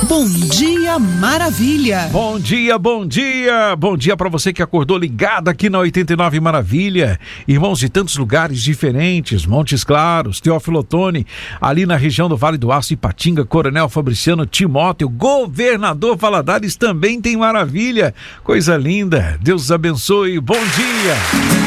Bom Dia Maravilha. Bom dia, bom dia. Bom dia para você que acordou ligado aqui na 89 Maravilha. Irmãos de tantos lugares diferentes, Montes Claros, Teófilo Otoni, ali na região do Vale do Aço, Ipatinga, Coronel Fabriciano, Timóteo, Governador Valadares também tem maravilha. Coisa linda. Deus os abençoe. Bom dia.